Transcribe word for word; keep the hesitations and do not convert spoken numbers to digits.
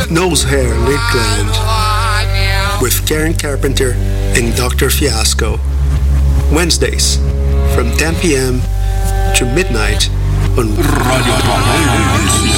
Nose Hair Lakeland with Karen Carpenter and Doctor Fiasco. Wednesdays from ten p.m. to midnight on Radio